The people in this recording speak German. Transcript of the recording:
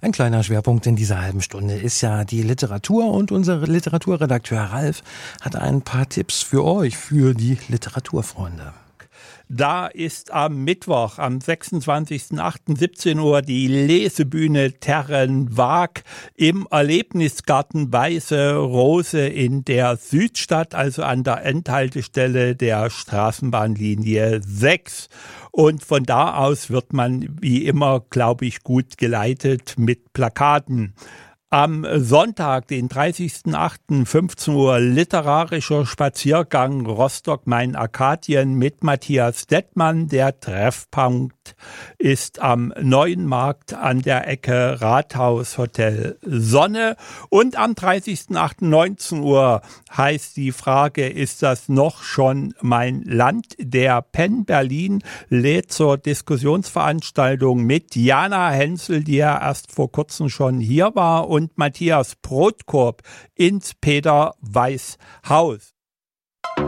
Ein kleiner Schwerpunkt in dieser halben Stunde ist ja die Literatur und unser Literaturredakteur Ralf hat ein paar Tipps für euch, für die Literaturfreunde. Da ist am Mittwoch, am 26.08.17 Uhr die Lesebühne Terrenwag im Erlebnisgarten Weiße Rose in der Südstadt, also an der Endhaltestelle der Straßenbahnlinie 6. Und von da aus wird man wie immer, glaube ich, gut geleitet mit Plakaten. Am Sonntag, den 30.08.15 Uhr, literarischer Spaziergang Rostock-Main-Arkadien mit Matthias Dettmann. Der Treffpunkt ist am Neuen Markt an der Ecke Rathaus Hotel Sonne. Und am 30.08.19 Uhr heißt die Frage, ist das noch schon mein Land? Der Penn Berlin lädt zur Diskussionsveranstaltung mit Jana Hensel, die ja erst vor kurzem schon hier war, und Matthias Brotkorb ins Peter-Weiß-Haus.